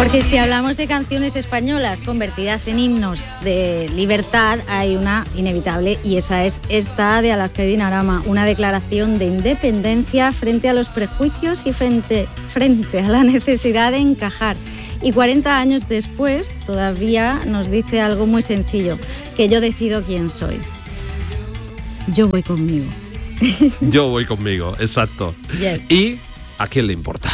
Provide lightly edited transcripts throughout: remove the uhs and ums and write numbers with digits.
Porque si hablamos de canciones españolas convertidas en himnos de libertad, hay una inevitable, y esa es esta de Alaska y Dinarama, una declaración de independencia frente a los prejuicios y frente a la necesidad de encajar. Y 40 años después todavía nos dice algo muy sencillo, que yo decido quién soy. Yo voy conmigo. Yo voy conmigo, exacto. Yes. ¿Y a quién le importa?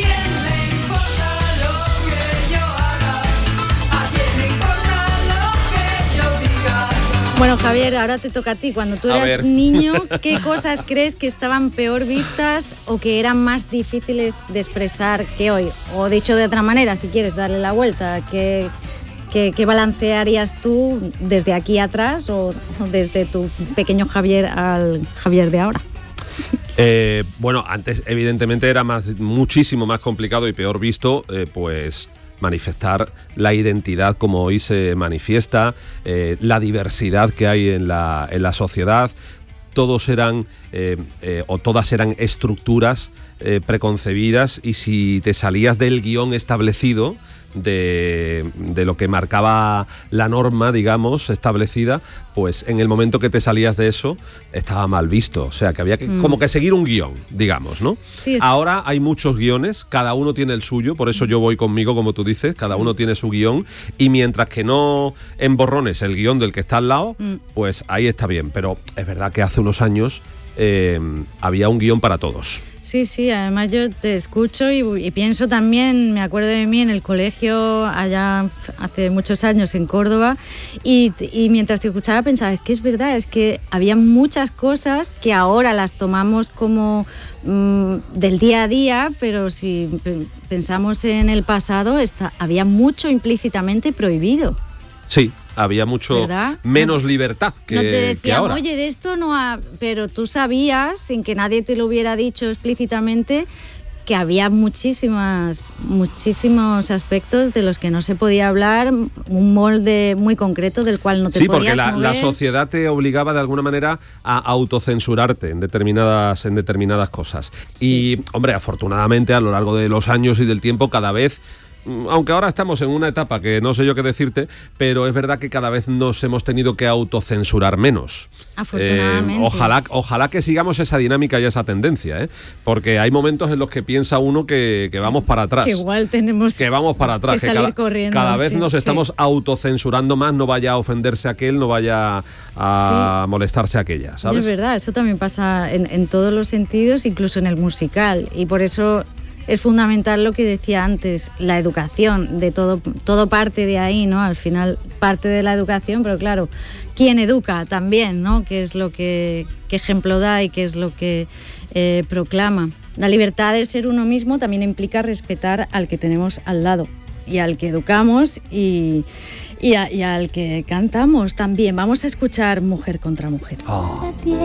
Bueno, Javier, ahora te toca a ti. Cuando tú eras niño, ¿qué cosas crees que estaban peor vistas o que eran más difíciles de expresar que hoy? O dicho de otra manera, si quieres darle la vuelta, ¿qué balancearías tú desde aquí atrás o desde tu pequeño Javier al Javier de ahora? Bueno, antes evidentemente era muchísimo más complicado y peor visto, pues manifestar la identidad como hoy se manifiesta, la diversidad que hay en la sociedad. Todos eran o todas eran estructuras preconcebidas, y si te salías del guión establecido de lo que marcaba la norma, digamos, establecida, pues en el momento que te salías de eso estaba mal visto. O sea, que había que como que seguir un guión, digamos, ¿no? Sí, ahora hay muchos guiones, cada uno tiene el suyo, por eso yo voy conmigo, como tú dices, cada uno tiene su guión, y mientras que no emborrones el guión del que está al lado, pues ahí está bien. Pero es verdad que hace unos años había un guión para todos. Sí, además yo te escucho y pienso también, me acuerdo de mí en el colegio allá hace muchos años en Córdoba, y mientras te escuchaba pensaba, es que es verdad, es que había muchas cosas que ahora las tomamos como del día a día, pero si pensamos en el pasado, había mucho implícitamente prohibido. Sí, había mucho menos libertad que ahora. No te decían, oye, de esto no pero tú sabías, sin que nadie te lo hubiera dicho explícitamente, que había muchísimos aspectos de los que no se podía hablar, un molde muy concreto del cual no te podías mover. Sí, porque la sociedad te obligaba de alguna manera a autocensurarte en determinadas cosas. Sí. Y, hombre, afortunadamente a lo largo de los años y del tiempo cada vez, aunque ahora estamos en una etapa que no sé yo qué decirte, pero es verdad que cada vez nos hemos tenido que autocensurar menos. Afortunadamente. Ojalá que sigamos esa dinámica y esa tendencia, porque hay momentos en los que piensa uno que vamos para atrás. Que igual tenemos que vamos para atrás, que salir corriendo. Cada vez nos estamos autocensurando más, no vaya a ofenderse aquel, no vaya a molestarse aquella, ¿sabes? Es verdad, eso también pasa en todos los sentidos, incluso en el musical, y por eso es fundamental lo que decía antes, la educación, de todo parte de ahí, ¿no? Al final parte de la educación, pero claro, ¿quién educa también, ¿no? ¿Qué es lo qué ejemplo da y qué es lo que proclama? La libertad de ser uno mismo también implica respetar al que tenemos al lado y al que educamos y al que cantamos también. Vamos a escuchar Mujer contra Mujer.